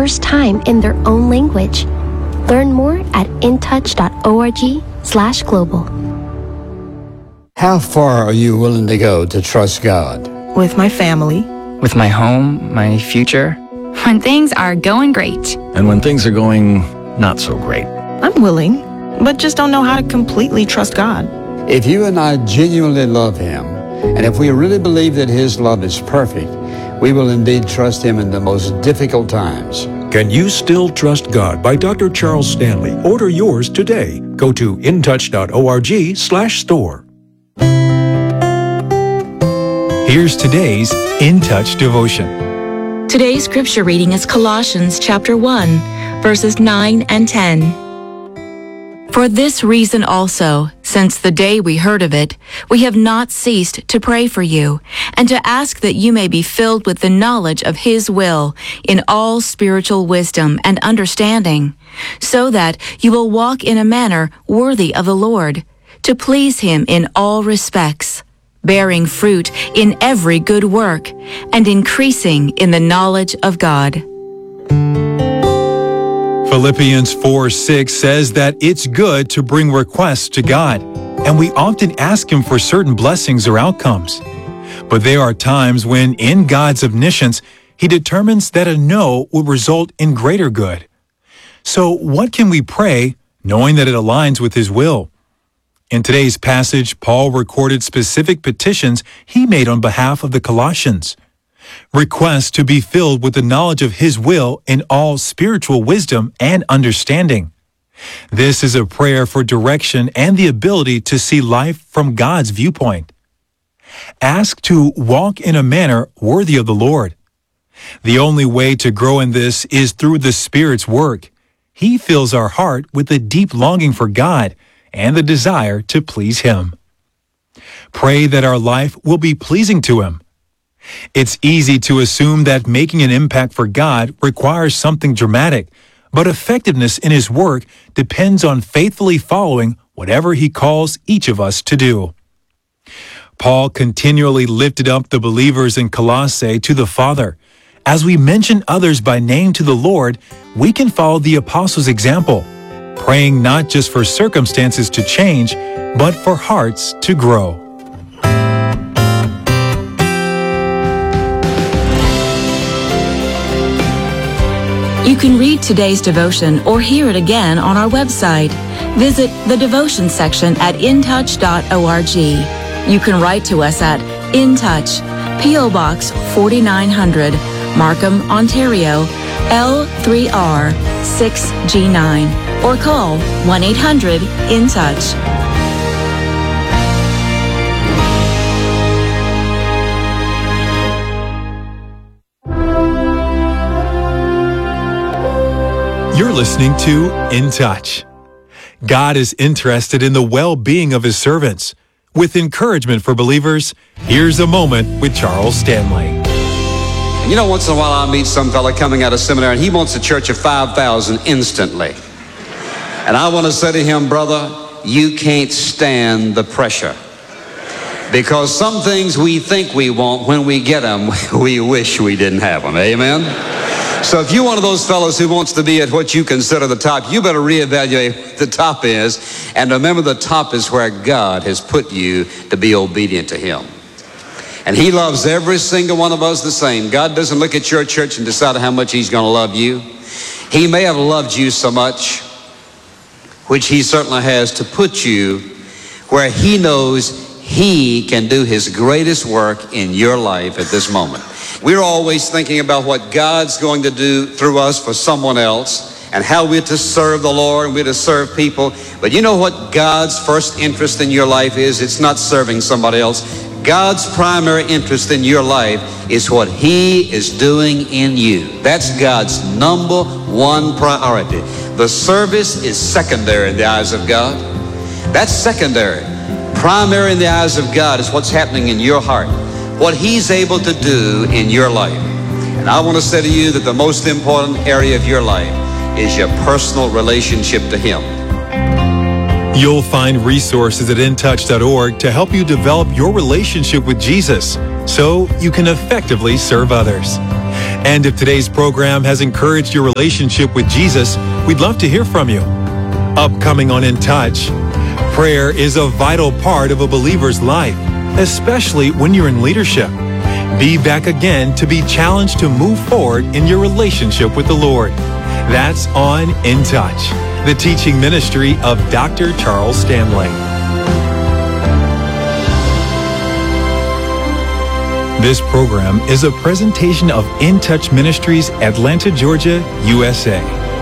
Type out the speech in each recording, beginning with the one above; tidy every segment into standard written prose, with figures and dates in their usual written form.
first time in their own language. Learn more at intouch.org/global. How far are you willing to go to trust God? With my family. With my home, my future. When things are going great. And when things are going not so great. I'm willing, but just don't know how to completely trust God. If you and I genuinely love Him, and if we really believe that His love is perfect, we will indeed trust Him in the most difficult times. Can You Still Trust God by Dr. Charles Stanley. Order yours today. Go to intouch.org/store. Here's today's In Touch devotion. Today's scripture reading is Colossians chapter 1, verses 9 and 10. For this reason also, since the day we heard of it, we have not ceased to pray for you, and to ask that you may be filled with the knowledge of His will in all spiritual wisdom and understanding, so that you will walk in a manner worthy of the Lord, to please Him in all respects, bearing fruit in every good work, and increasing in the knowledge of God. Philippians 4:6 says that it's good to bring requests to God, and we often ask Him for certain blessings or outcomes. But there are times when, in God's omniscience, He determines that a no will result in greater good. So what can we pray, knowing that it aligns with His will? In today's passage, Paul recorded specific petitions he made on behalf of the Colossians. Requests to be filled with the knowledge of His will in all spiritual wisdom and understanding. This is a prayer for direction and the ability to see life from God's viewpoint. Ask to walk in a manner worthy of the Lord. The only way to grow in this is through the Spirit's work. He fills our heart with a deep longing for God and the desire to please Him. Pray that our life will be pleasing to Him. It's easy to assume that making an impact for God requires something dramatic, but effectiveness in His work depends on faithfully following whatever He calls each of us to do. Paul continually lifted up the believers in Colossae to the Father. As we mention others by name to the Lord, we can follow the apostles' example, praying not just for circumstances to change, but for hearts to grow. You can read today's devotion or hear it again on our website. Visit the devotion section at intouch.org. You can write to us at In Touch, P.O. Box 4900, Markham, Ontario, L3R 6G9, or call 1-800-IN-TOUCH. You're listening to In Touch. God is interested in the well-being of His servants. With encouragement for believers, here's a moment with Charles Stanley. You know, once in a while I meet some fella coming out of seminary and he wants a church of 5,000 instantly. And I want to say to him, brother, you can't stand the pressure. Because some things we think we want, when we get them, we wish we didn't have them. Amen? So if you're one of those fellows who wants to be at what you consider the top, you better reevaluate what the top is. And remember, the top is where God has put you to be obedient to Him. And He loves every single one of us the same. God doesn't look at your church and decide how much He's going to love you. He may have loved you so much, which He certainly has, to put you where He knows He can do His greatest work in your life at this moment. We're always thinking about what God's going to do through us for someone else and how we're to serve the Lord and we're to serve people. But you know what God's first interest in your life is? It's not serving somebody else. God's primary interest in your life is what He is doing in you. That's God's number one priority. The service is secondary in the eyes of God. That's secondary. Primary in the eyes of God is what's happening in your heart, what He's able to do in your life. And I want to say to you that the most important area of your life is your personal relationship to Him. You'll find resources at intouch.org to help you develop your relationship with Jesus so you can effectively serve others. And if today's program has encouraged your relationship with Jesus, we'd love to hear from you. Upcoming on In Touch, prayer is a vital part of a believer's life, especially when you're in leadership. Be back again to be challenged to move forward in your relationship with the Lord. That's on In Touch, the teaching ministry of Dr. Charles Stanley. This program is a presentation of In Touch Ministries, Atlanta, Georgia, USA.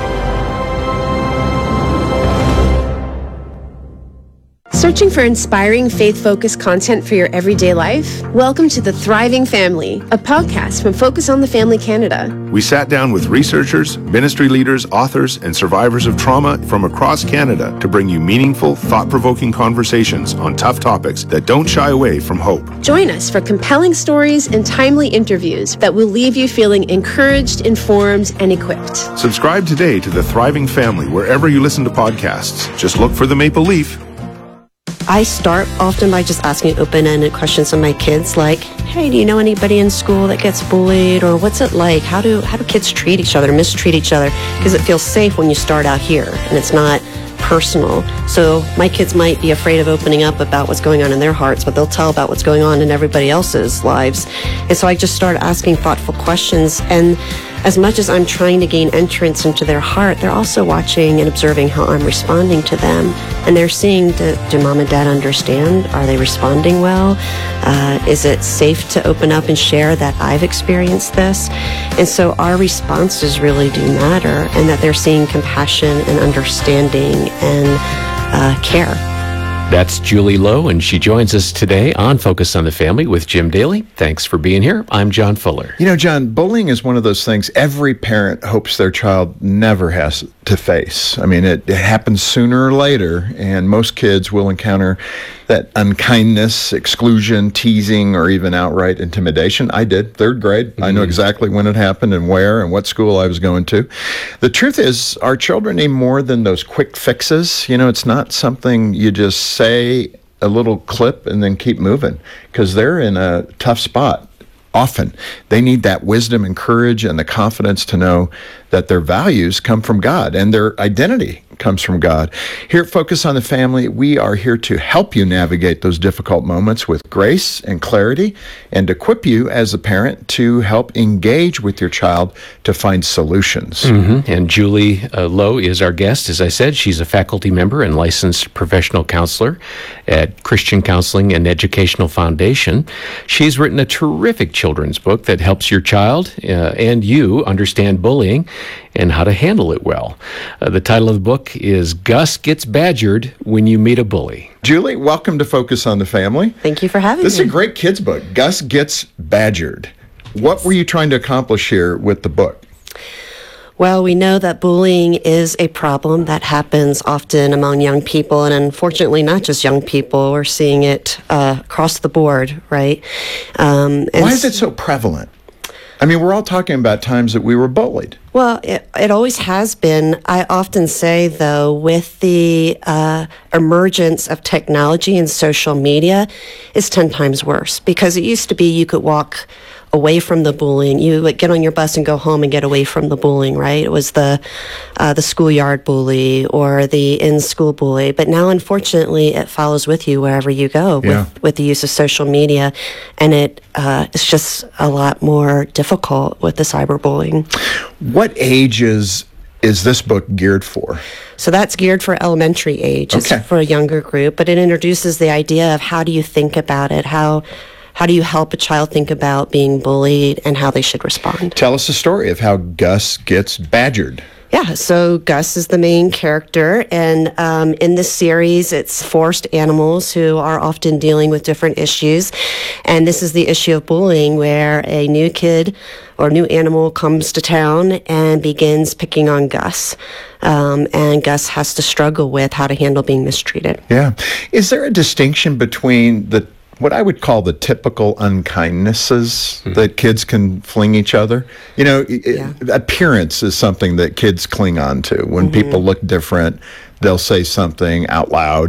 Searching for inspiring, faith-focused content for your everyday life? Welcome to The Thriving Family, a podcast from Focus on the Family Canada. We sat down with researchers, ministry leaders, authors, and survivors of trauma from across Canada to bring you meaningful, thought-provoking conversations on tough topics that don't shy away from hope. Join us for compelling stories and timely interviews that will leave you feeling encouraged, informed, and equipped. Subscribe today to The Thriving Family wherever you listen to podcasts. Just look for the maple leaf. I start often by just asking open-ended questions of my kids, like, hey, do you know anybody in school that gets bullied? Or what's it like? How do kids treat each other, mistreat each other? Because it feels safe when you start out here and it's not personal. So my kids might be afraid of opening up about what's going on in their hearts, but they'll tell about what's going on in everybody else's lives. And so I just started asking thoughtful questions. And as much as I'm trying to gain entrance into their heart, they're also watching and observing how I'm responding to them. And they're seeing, do mom and dad understand? Are they responding well? Is it safe to open up and share that I've experienced this? And so our responses really do matter, and that they're seeing compassion and understanding and care. That's Julie Lowe, and she joins us today on Focus on the Family with Jim Daly. Thanks for being here. I'm John Fuller. You know, John, bullying is one of those things every parent hopes their child never has to face. I mean, it happens sooner or later, and most kids will encounter that unkindness, exclusion, teasing, or even outright intimidation. I did, third grade. I know exactly when it happened and where and what school I was going to. The truth is, our children need more than those quick fixes. You know, it's not something you just say a little clip and then keep moving, because they're in a tough spot. Often, they need that wisdom and courage and the confidence to know that their values come from God and their identity comes from God. Here at Focus on the Family, we are here to help you navigate those difficult moments with grace and clarity, and equip you as a parent to help engage with your child to find solutions. And Julie Lowe is our guest. As I said, she's a faculty member and licensed professional counselor at Christian Counseling and Educational Foundation. She's written a terrific children's book that helps your child and you understand bullying and how to handle it well. The title of the book is Gus Gets Badgered When You Meet a Bully. Julie, welcome to Focus on the Family. Thank you for having me. This is a great kids book, Gus Gets Badgered. What were you trying to accomplish here with the book? Well, we know that bullying is a problem that happens often among young people, and unfortunately not just young people. We're seeing it across the board, right? Why is it so prevalent? I mean, we're all talking about times that we were bullied. Well, it always has been. I often say, though, with the emergence of technology and social media, it's 10 times worse. Because it used to be you could walk away from the bullying. You would get on your bus and go home and get away from the bullying, right? It was the schoolyard bully or the in-school bully. But now, unfortunately, it follows with you wherever you go with the use of social media. And it's just a lot more difficult with the cyberbullying. What ages is this book geared for? So that's geared for elementary age. It's for a younger group, but it introduces the idea of how do you think about it? How do you help a child think about being bullied and how they should respond? Tell us the story of how Gus gets badgered. Yeah, so Gus is the main character, and in this series, it's forced animals who are often dealing with different issues, and this is the issue of bullying, where a new kid or new animal comes to town and begins picking on Gus, and Gus has to struggle with how to handle being mistreated. Yeah. Is there a distinction between what I would call the typical unkindnesses that kids can fling each other? You know, appearance is something that kids cling on to. When people look different, they'll say something out loud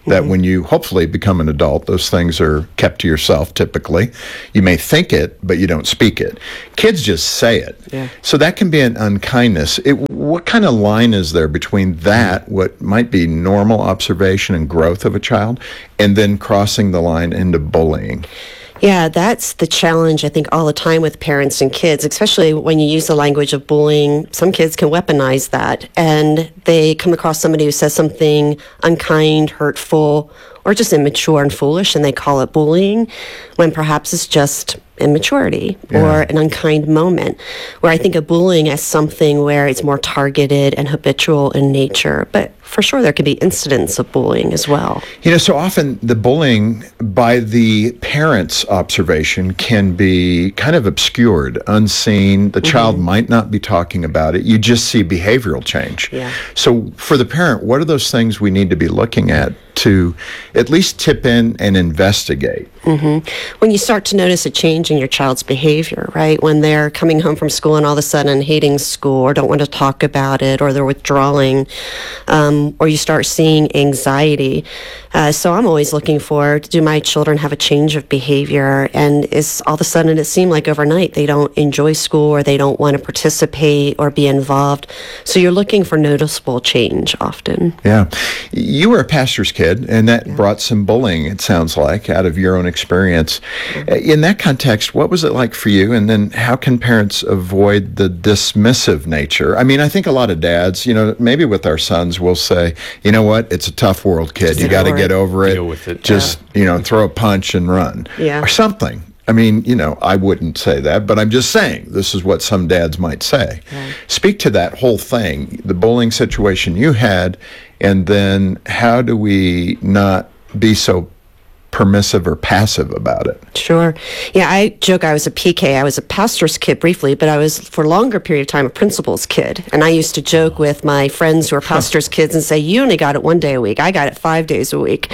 that when you hopefully become an adult, those things are kept to yourself typically. You may think it, but you don't speak it. Kids just say it. Yeah. So that can be an unkindness. What kind of line is there between that, what might be normal observation and growth of a child, and then crossing the line into bullying? Yeah, that's the challenge, I think, all the time with parents and kids, especially when you use the language of bullying. Some kids can weaponize that, and they come across somebody who says something unkind, hurtful, or just immature and foolish, and they call it bullying, when perhaps it's just immaturity or an unkind moment, where I think of bullying as something where it's more targeted and habitual in nature. But for sure, there could be incidents of bullying as well. You know, so often the bullying by the parent's observation can be kind of obscured, unseen. The child might not be talking about it. You just see behavioral change. Yeah. So for the parent, what are those things we need to be looking at to at least tip in and investigate? When you start to notice a change in your child's behavior, right? When they're coming home from school and all of a sudden hating school or don't want to talk about it, or they're withdrawing, or you start seeing anxiety. So I'm always looking for, do my children have a change of behavior? And is all of a sudden it seemed like overnight they don't enjoy school or they don't want to participate or be involved. So you're looking for noticeable change often. Yeah. You were a pastor's kid, and that brought some bullying, it sounds like, out of your own experience. In that context, what was it like for you? And then how can parents avoid the dismissive nature? I mean, I think a lot of dads, you know, maybe with our sons, will say, you know what, it's a tough world, kid. You got to get over it. Deal with it. Just, you know, throw a punch and run. Yeah. Or something. I mean, you know, I wouldn't say that, but I'm just saying this is what some dads might say. Right. Speak to that whole thing, the bullying situation you had, and then how do we not be so permissive or passive about it? Sure. Yeah, I joke I was a PK. I was a pastor's kid briefly, but I was for a longer period of time a principal's kid. And I used to joke with my friends who are pastor's kids and say, you only got it 1 day a week. I got it 5 days a week.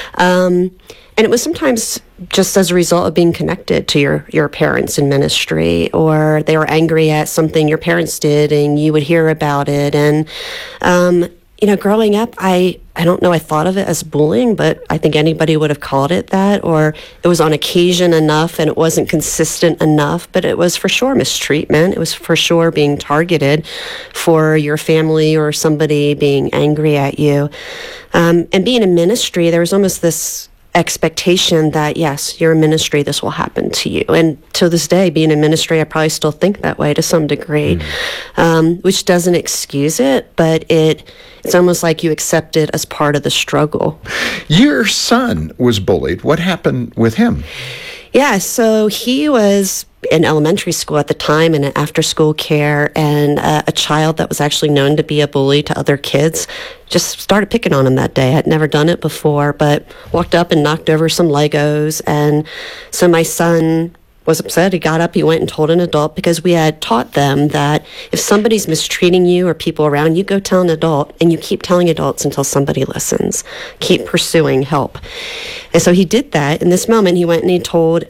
And it was sometimes just as a result of being connected to your parents in ministry, or they were angry at something your parents did and you would hear about it. And, you know, growing up, I don't know, I thought of it as bullying, but I think anybody would have called it that, or it was on occasion enough and it wasn't consistent enough, but it was for sure mistreatment. It was for sure being targeted for your family or somebody being angry at you. And being in ministry, there was almost this expectation that, yes, you're in ministry, this will happen to you. And to this day, being in ministry, I probably still think that way to some degree, which doesn't excuse it, but it's almost like you accept it as part of the struggle. Your son was bullied. What happened with him? Yeah, so he was in elementary school at the time and in after-school care, and a child that was actually known to be a bully to other kids just started picking on him that day. I had never done it before, but walked up and knocked over some Legos, and so my son was upset. He got up, he went and told an adult, because we had taught them that if somebody's mistreating you or people around you, go tell an adult, and you keep telling adults until somebody listens. Keep pursuing help. And so he did that. In this moment, he went and he told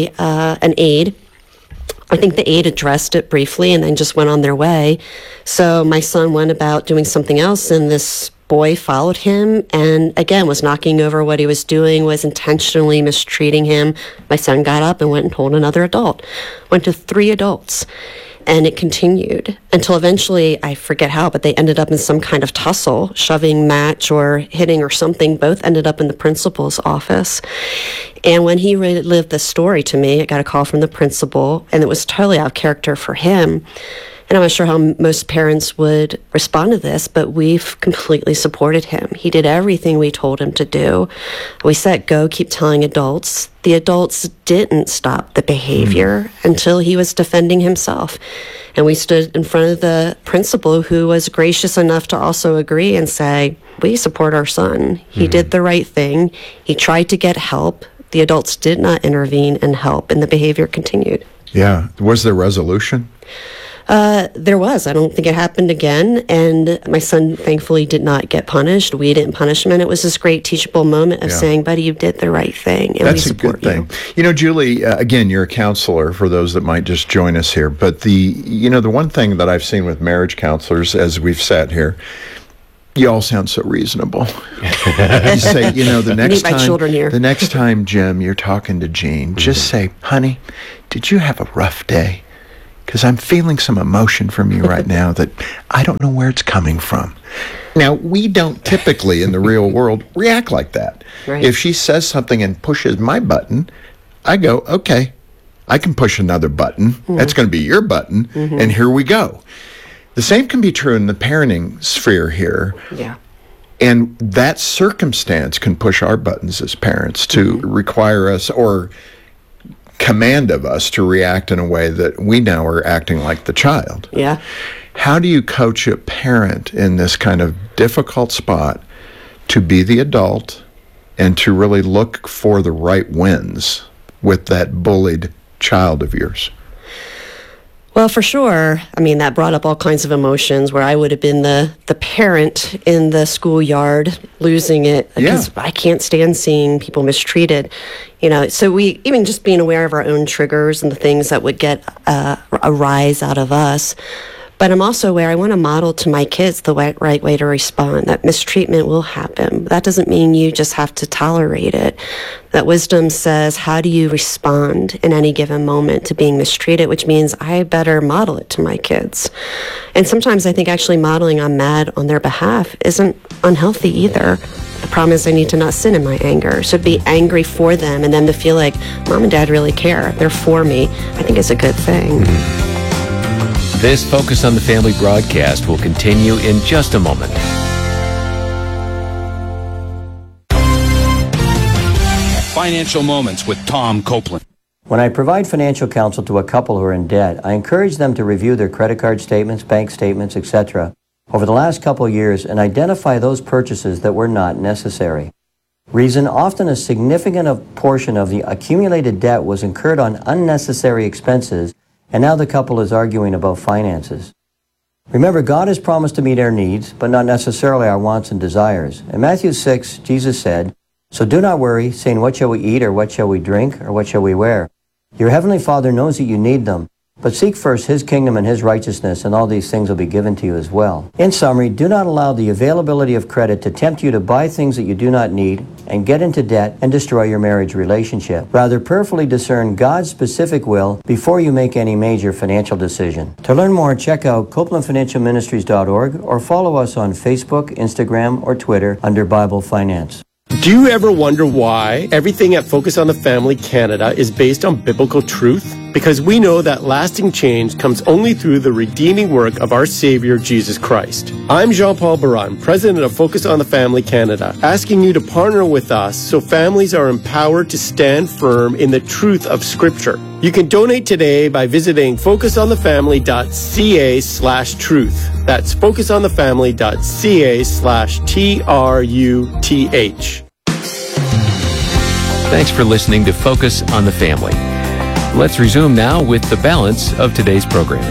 an aide. I think the aide addressed it briefly and then just went on their way. So my son went about doing something else, and this boy followed him and again was knocking over what he was doing, was intentionally mistreating him. My son got up and went and told another adult, went to 3 adults. And it continued until eventually, I forget how, but they ended up in some kind of tussle, shoving match or hitting or something. Both ended up in the principal's office. And when he relived the story to me, I got a call from the principal, and it was totally out of character for him. And I'm not sure how most parents would respond to this, but we've completely supported him. He did everything we told him to do. We said, go, keep telling adults. The adults didn't stop the behavior until he was defending himself. And we stood in front of the principal, who was gracious enough to also agree and say, we support our son. He did the right thing. He tried to get help. The adults did not intervene and help, and the behavior continued. Yeah. Was there resolution? There was. I don't think it happened again. And my son, thankfully, did not get punished. We didn't punish him. And it was this great teachable moment of saying, buddy, you did the right thing. And that's we support a good thing. You know, Julie, again, you're a counselor for those that might just join us here. But the one thing that I've seen with marriage counselors as we've sat here, You all sound so reasonable. You say, the next my time, children here. The next time, Jim, you're talking to Jean, just say, honey, did you have a rough day? Because I'm feeling some emotion from you right now that I don't know where it's coming from. Now, we don't typically in the real world react like that. Right. If she says something and pushes my button, I go, okay, I can push another button. That's going to be your button, and here we go. The same can be true in the parenting sphere here. Yeah. And that circumstance can push our buttons as parents to require us or command of us to react in a way that we now are acting like the child. Yeah. How do you coach a parent in this kind of difficult spot to be the adult and to really look for the right wins with that bullied child of yours? Well, for sure. I mean, that brought up all kinds of emotions where I would have been the parent in the schoolyard losing it because I can't stand seeing people mistreated. So we, even just being aware of our own triggers and the things that would get a rise out of us. But I'm also aware I want to model to my kids the right way to respond. That mistreatment will happen. That doesn't mean you just have to tolerate it. That wisdom says, how do you respond in any given moment to being mistreated, which means I better model it to my kids. And sometimes I think actually modeling I'm mad on their behalf isn't unhealthy either. The problem is I need to not sin in my anger. So to be angry for them and them to feel like mom and dad really care, they're for me, I think is a good thing. This Focus on the Family broadcast will continue in just a moment. Financial Moments with Tom Copeland. When I provide financial counsel to a couple who are in debt, I encourage them to review their credit card statements, bank statements, etc. over the last couple of years and identify those purchases that were not necessary. Reason: often a significant portion of the accumulated debt was incurred on unnecessary expenses, and now the couple is arguing about finances. Remember, God has promised to meet our needs, but not necessarily our wants and desires. In Matthew 6, Jesus said, "So do not worry, saying, what shall we eat, or what shall we drink, or what shall we wear? Your heavenly Father knows that you need them. But seek first His kingdom and His righteousness, and all these things will be given to you as well." In summary, do not allow the availability of credit to tempt you to buy things that you do not need and get into debt and destroy your marriage relationship. Rather, prayerfully discern God's specific will before you make any major financial decision. To learn more, check out CopelandFinancialMinistries.org or follow us on Facebook, Instagram, or Twitter under Bible Finance. Do you ever wonder why everything at Focus on the Family Canada is based on biblical truth? Because we know that lasting change comes only through the redeeming work of our Savior, Jesus Christ. I'm Jean-Paul Baran, President of Focus on the Family Canada, asking you to partner with us so families are empowered to stand firm in the truth of Scripture. You can donate today by visiting focusonthefamily.ca/truth. That's focusonthefamily.ca/TRUTH. Thanks for listening to Focus on the Family. Let's resume now with the balance of today's programming.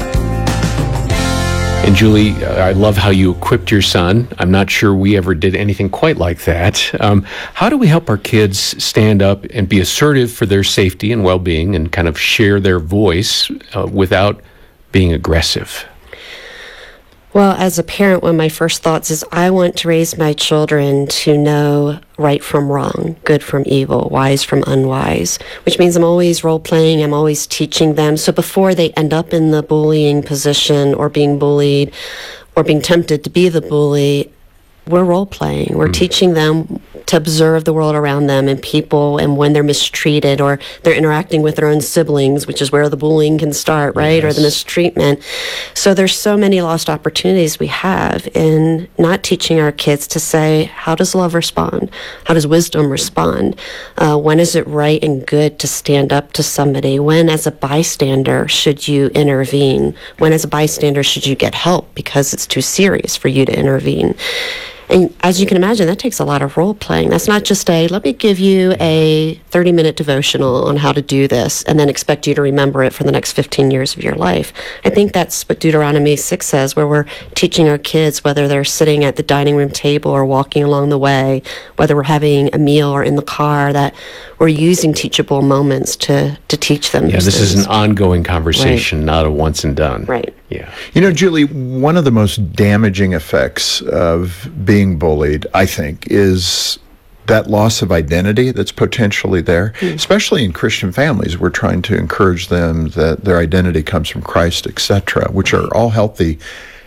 And Julie, I love how you equipped your son. I'm not sure we ever did anything quite like that. How do we help our kids stand up and be assertive for their safety and well-being and kind of share their voice without being aggressive? Well, as a parent, one of my first thoughts is I want to raise my children to know right from wrong, good from evil, wise from unwise, which means I'm always role-playing, I'm always teaching them. So before they end up in the bullying position or being bullied or being tempted to be the bully, we're role-playing. We're teaching them to observe the world around them and people, and when they're mistreated or they're interacting with their own siblings, which is where the bullying can start, right? Or the mistreatment. So there's so many lost opportunities we have in not teaching our kids to say, how does love respond? How does wisdom respond? When is it right and good to stand up to somebody? When, as a bystander, should you intervene? When, as a bystander, should you get help because it's too serious for you to intervene? And as you can imagine, that takes a lot of role playing. That's not just let me give you a 30-minute devotional on how to do this and then expect you to remember it for the next 15 years of your life. I think that's what Deuteronomy 6 says, where we're teaching our kids, whether they're sitting at the dining room table or walking along the way, whether we're having a meal or in the car, that we're using teachable moments to teach them. Yeah, this is an ongoing conversation, not a once and done. Right. Yeah. You know, Julie, one of the most damaging effects of being bullied, I think, is that loss of identity that's potentially there, especially in Christian families. We're trying to encourage them that their identity comes from Christ, etc., which are all healthy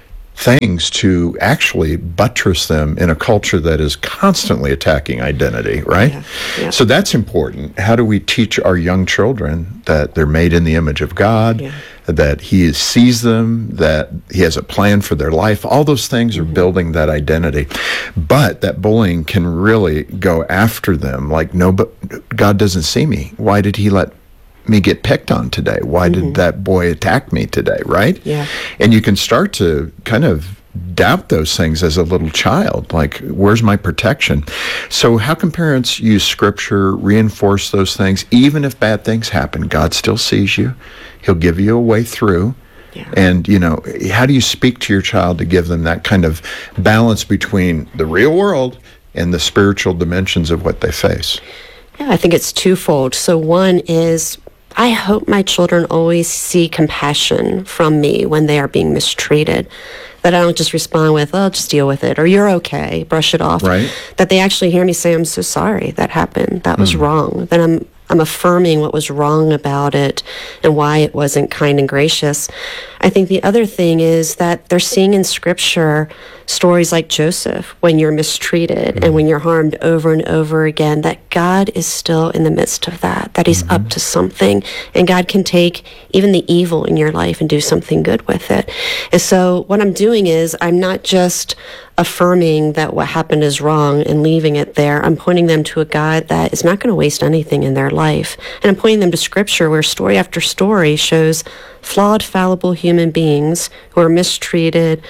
things to actually buttress them in a culture that is constantly attacking identity, right? Yeah. So that's important. How do we teach our young children that they're made in the image of God, that He sees them, that He has a plan for their life? All those things are building that identity. But that bullying can really go after them, like, no, but God doesn't see me. Why did He let me get picked on today? Why did that boy attack me today, right? Yeah. And you can start to kind of doubt those things as a little child, like, where's my protection? So how can parents use Scripture, reinforce those things? Even if bad things happen, God still sees you. He'll give you a way through. And, you know, how do you speak to your child to give them that kind of balance between the real world and the spiritual dimensions of what they face? Yeah, I think it's twofold. So one is, I hope my children always see compassion from me when they are being mistreated. That I don't just respond with, oh, just deal with it, or you're okay, brush it off. Right. That they actually hear me say, I'm so sorry that happened. That was wrong. That I'm affirming what was wrong about it and why it wasn't kind and gracious. I think the other thing is that they're seeing in Scripture stories like Joseph, when you're mistreated and when you're harmed over and over again, that God is still in the midst of that He's up to something, and God can take even the evil in your life and do something good with it. And so what I'm doing is, I'm not just affirming that what happened is wrong and leaving it there. I'm pointing them to a God that is not going to waste anything in their life. And I'm pointing them to Scripture, where story after story shows flawed, fallible human beings who are mistreated,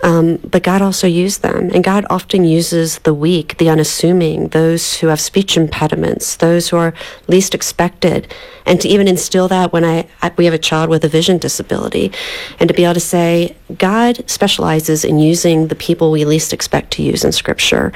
but God also used them. And God often uses the weak, the unassuming, those who have speech impediments, those who are least expected. And to even instill that when we have a child with a vision disability, and to be able to say, God specializes in using the people we least expect to use in Scripture.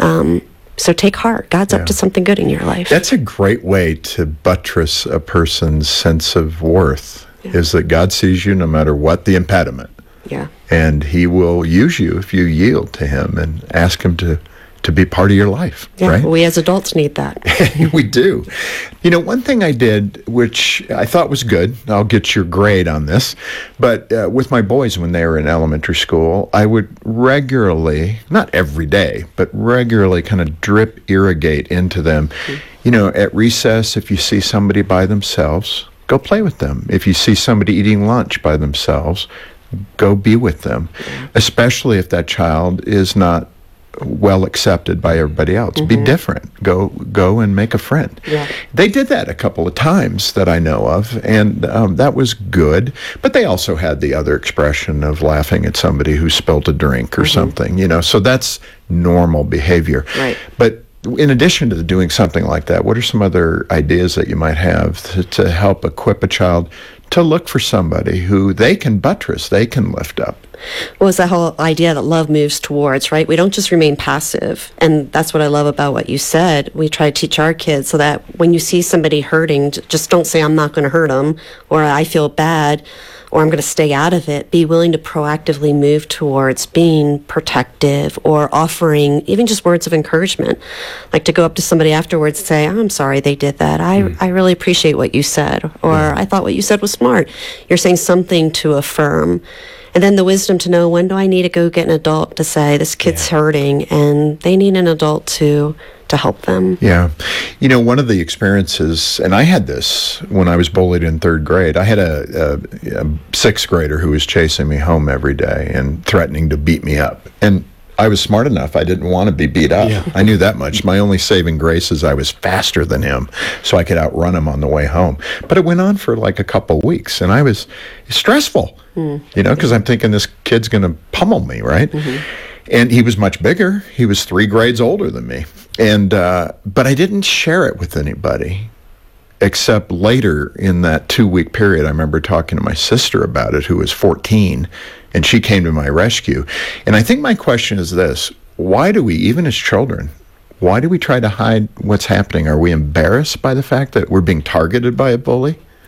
So take heart. God's up to something good in your life. That's a great way to buttress a person's sense of worth, is that God sees you no matter what the impediment. Yeah. And He will use you if you yield to Him and ask Him to be part of your life, right? We as adults need that. We do. You know, one thing I did, which I thought was good, I'll get your grade on this, but with my boys when they were in elementary school, I would regularly, not every day, but regularly kind of drip irrigate into them. You know, at recess, if you see somebody by themselves, go play with them. If you see somebody eating lunch by themselves, go be with them, especially if that child is not well accepted by everybody else. Be different. Go and make a friend. They did that a couple of times that I know of, and that was good. But they also had the other expression of laughing at somebody who spilled a drink or something, you know, so that's normal behavior. Right. But in addition to doing something like that, what are some other ideas that you might have to help equip a child to look for somebody who they can buttress, they can lift up? Well, it's that whole idea that love moves towards, right? We don't just remain passive. And that's what I love about what you said. We try to teach our kids so that when you see somebody hurting, just don't say, I'm not going to hurt them, or I feel bad, or I'm going to stay out of it. Be willing to proactively move towards being protective or offering even just words of encouragement. Like to go up to somebody afterwards and say, I'm sorry they did that. I really appreciate what you said. Or I thought what you said was smart. You're saying something to affirm. And then the wisdom to know, when do I need to go get an adult to say, this kid's hurting, and they need an adult to help them. Yeah. You know, one of the experiences, and I had this when I was bullied in third grade, I had a sixth grader who was chasing me home every day and threatening to beat me up. And I was smart enough. I didn't want to be beat up. Yeah. I knew that much. My only saving grace is I was faster than him, so I could outrun him on the way home. But it went on for like a couple of weeks, and I was stressful, you know, because I'm thinking this kid's going to pummel me, right? And he was much bigger. He was 3 grades older than me. And but I didn't share it with anybody, except later in that 2-week period. I remember talking to my sister about it, who was 14, and she came to my rescue. And I think my question is this: why do we, even as children, why do we try to hide what's happening? Are we embarrassed by the fact that we're being targeted by a bully?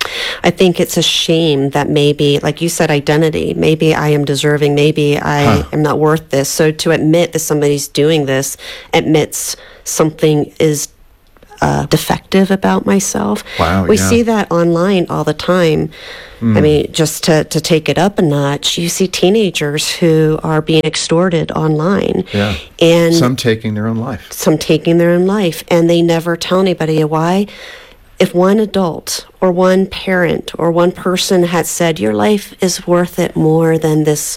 I think it's a shame that maybe, like you said, identity, maybe I am deserving, maybe I am not worth this. So to admit that somebody's doing this admits something is defective about myself. Wow, we see that online all the time. I mean, just to take it up a notch, you see teenagers who are being extorted online. Yeah. And some taking their own life. Some taking their own life, and they never tell anybody why. If one adult or one parent or one person had said, your life is worth it more than this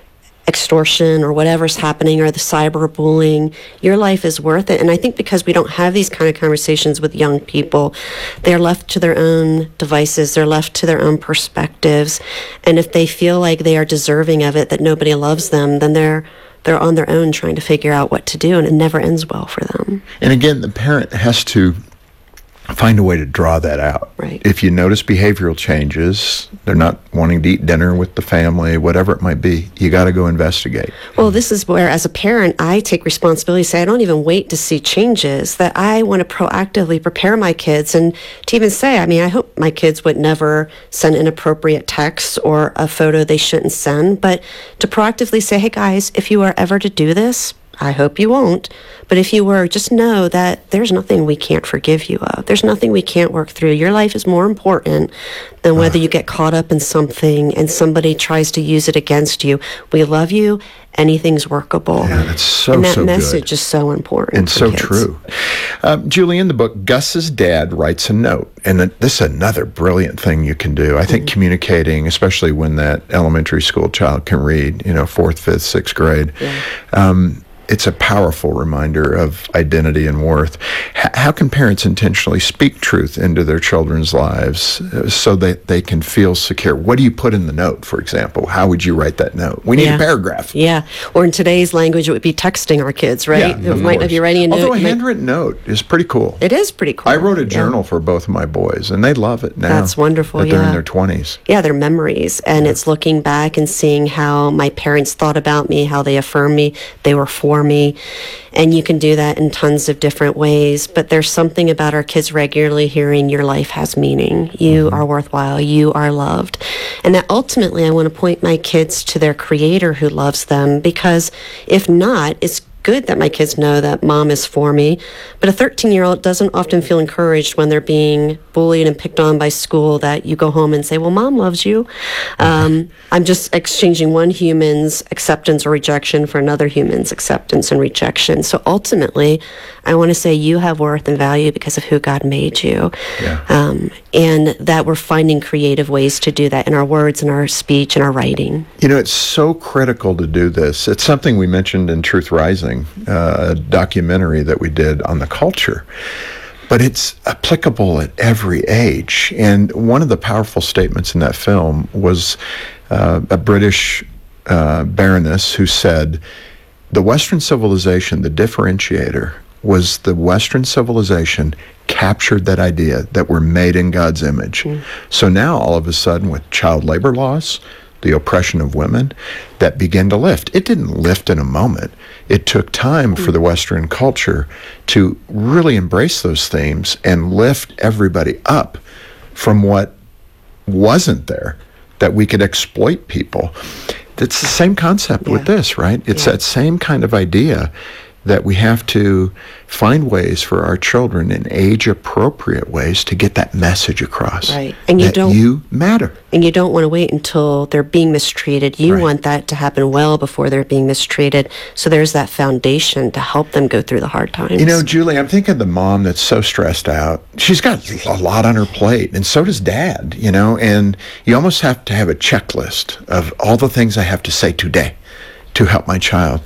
extortion or whatever's happening or the cyberbullying, your life is worth it. And I think because we don't have these kind of conversations with young people, they're left to their own devices, they're left to their own perspectives. And if they feel like they are deserving of it, that nobody loves them, then they're on their own trying to figure out what to do, and it never ends well for them. And again, the parent has to find a way to draw that out. Right. If you notice behavioral changes, they're not wanting to eat dinner with the family, whatever it might be, you got to go investigate. Well, this is where, as a parent, I take responsibility, say I don't even wait to see changes, that I want to proactively prepare my kids, and to even say, I mean, I hope my kids would never send inappropriate texts or a photo they shouldn't send, but to proactively say, hey guys, if you are ever to do this, I hope you won't. But if you were, just know that there's nothing we can't forgive you of. There's nothing we can't work through. Your life is more important than whether you get caught up in something and somebody tries to use it against you. We love you. Anything's workable. Yeah, that's so And that so message good. is so important. And for so kids. true. Julie, in the book, Gus's dad writes a note. And this is another brilliant thing you can do. I think communicating, especially when that elementary school child can read, 4th, 5th, 6th grade, it's a powerful reminder of identity and worth. How can parents intentionally speak truth into their children's lives so that they can feel secure? What do you put in the note, for example? How would you write that note? We need a paragraph. Yeah. Or in today's language, it would be texting our kids, right? Yeah, It might not be writing a note. Although a it might- handwritten note is pretty cool. It is pretty cool. I wrote a journal for both of my boys, and they love it now. That's wonderful, that they're in yeah. their 20s. Yeah, they're memories. And it's looking back and seeing how my parents thought about me, how they affirmed me, they were for me. And you can do that in tons of different ways. But there's something about our kids regularly hearing your life has meaning. You are worthwhile. You are loved. And that ultimately I want to point my kids to their creator who loves them, because if not, it's good that my kids know that mom is for me. But a 13-year-old doesn't often feel encouraged when they're being bullied and picked on by school, that you go home and say, well, mom loves you. I'm just exchanging one human's acceptance or rejection for another human's acceptance and rejection. So ultimately, I want to say you have worth and value because of who God made you. And that we're finding creative ways to do that in our words, in our speech, in our writing. It's so critical to do this. It's something we mentioned in Truth Rising, a documentary that we did on the culture. But it's applicable at every age. And one of the powerful statements in that film was a British baroness who said, the Western civilization, the differentiator, was the Western civilization captured that idea that we're made in God's image. So now, all of a sudden, with child labor laws, the oppression of women, that began to lift. It didn't lift in a moment. It took time for the Western culture to really embrace those themes and lift everybody up from what wasn't there, that we could exploit people. It's the same concept with this, right? It's that same kind of idea that we have to find ways for our children in age-appropriate ways to get that message across. Right. And you matter. And you don't want to wait until they're being mistreated. You want that to happen well before they're being mistreated. So there's that foundation to help them go through the hard times. Julie, I'm thinking of the mom that's so stressed out. She's got a lot on her plate, and so does dad, and you almost have to have a checklist of all the things I have to say today to help my child.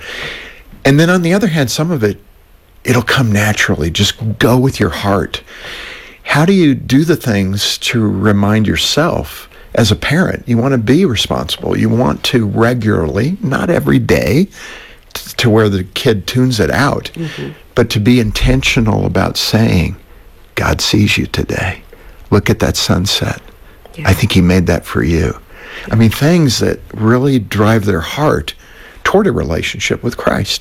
And then on the other hand, some of it'll come naturally. Just go with your heart. How do you do the things to remind yourself as a parent? You want to be responsible. You want to regularly, not every day, to where the kid tunes it out, but to be intentional about saying, God sees you today. Look at that sunset. I think he made that for you. I mean, things that really drive their heart toward a relationship with Christ.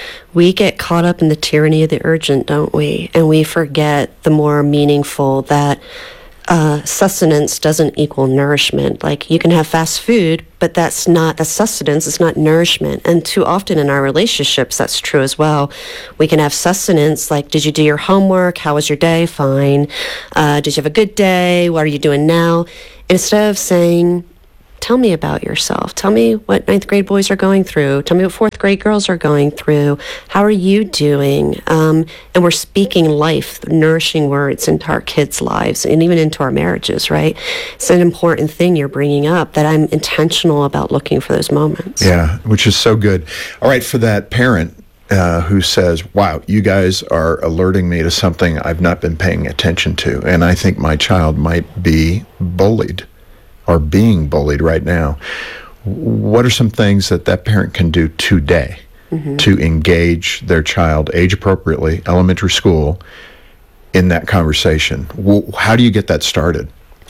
We get caught up in the tyranny of the urgent, don't we? And we forget the more meaningful, that sustenance doesn't equal nourishment. Like, you can have fast food, but that's sustenance, it's not nourishment. And too often in our relationships, that's true as well. We can have sustenance, like, did you do your homework? How was your day? Fine. Did you have a good day? What are you doing now? Instead of saying, tell me about yourself. Tell me what 9th grade boys are going through. Tell me what 4th grade girls are going through. How are you doing? And we're speaking life, nourishing words into our kids' lives and even into our marriages, right? It's an important thing you're bringing up, that I'm intentional about looking for those moments. Yeah, which is so good. All right, for that parent who says, wow, you guys are alerting me to something I've not been paying attention to, and I think my child might be bullied or being bullied right now. What are some things that parent can do today to engage their child age appropriately, elementary school, in that conversation? How do you get that started?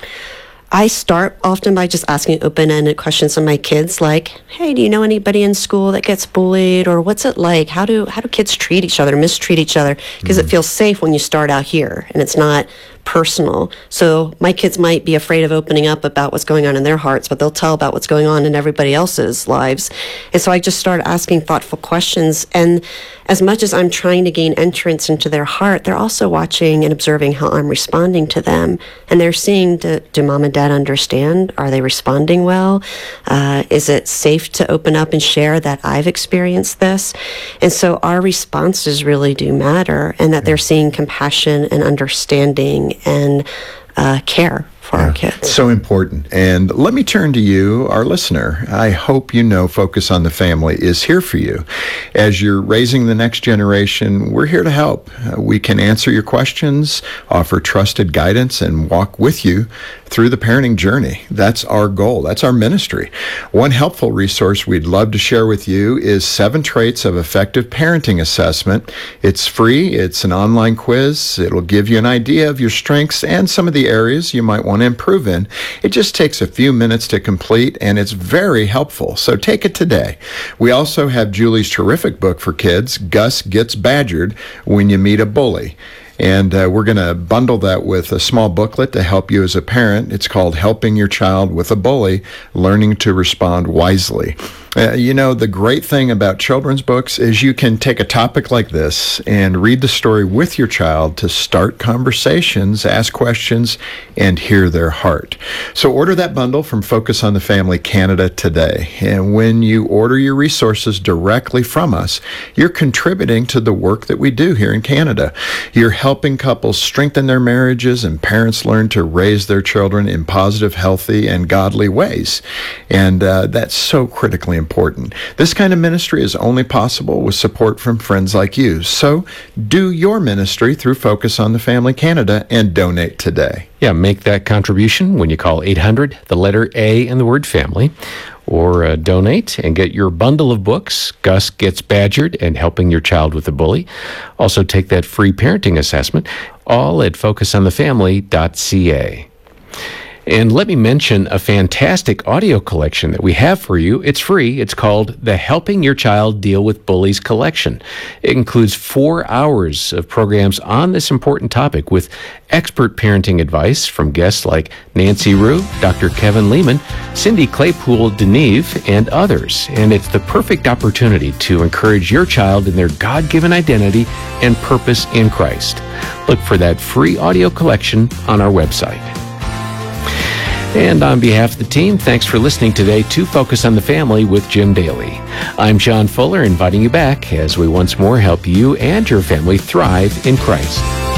I start often by just asking open-ended questions of my kids, like, hey, do you know anybody in school that gets bullied? Or what's it like? How do kids treat each other, mistreat each other? Because it feels safe when you start out here and it's not personal. So my kids might be afraid of opening up about what's going on in their hearts, but they'll tell about what's going on in everybody else's lives. And so I just start asking thoughtful questions. And as much as I'm trying to gain entrance into their heart, they're also watching and observing how I'm responding to them. And they're seeing, do mom and dad understand? Are they responding well? Is it safe to open up and share that I've experienced this? And so our responses really do matter, and that they're seeing compassion and understanding and care for our kids. So important. And let me turn to you, our listener. I hope you know Focus on the Family is here for you. As you're raising the next generation, we're here to help. We can answer your questions, offer trusted guidance, and walk with you through the parenting journey. That's our goal. That's our ministry. One helpful resource we'd love to share with you is 7 Traits of Effective Parenting Assessment. It's free. It's an online quiz. It'll give you an idea of your strengths and some of the areas you might want to improve in. It just takes a few minutes to complete, and it's very helpful. So take it today. We also have Julie's terrific book for kids, Gus Gets Badgered When You Meet a Bully. And we're going to bundle that with a small booklet to help you as a parent. It's called Helping Your Child with a Bully, Learning to Respond Wisely. You know, the great thing about children's books is you can take a topic like this and read the story with your child to start conversations, ask questions, and hear their heart. So order that bundle from Focus on the Family Canada today. And when you order your resources directly from us, you're contributing to the work that we do here in Canada. You're helping couples strengthen their marriages and parents learn to raise their children in positive, healthy, and godly ways. And that's so critically important. This kind of ministry is only possible with support from friends like you. So do your ministry through Focus on the Family Canada and donate today. Yeah, make that contribution when you call 800, the letter A and the word family, or donate and get your bundle of books, Gus Gets Badgered and Helping Your Child with a Bully. Also take that free parenting assessment, all at focusonthefamily.ca. And let me mention a fantastic audio collection that we have for you. It's free. It's called the Helping Your Child Deal with Bullies Collection. It includes 4 hours of programs on this important topic with expert parenting advice from guests like Nancy Rue, Dr. Kevin Lehman, Cindy Claypool-Deneve, and others. And it's the perfect opportunity to encourage your child in their God-given identity and purpose in Christ. Look for that free audio collection on our website. And on behalf of the team, thanks for listening today to Focus on the Family with Jim Daly. I'm John Fuller, inviting you back as we once more help you and your family thrive in Christ.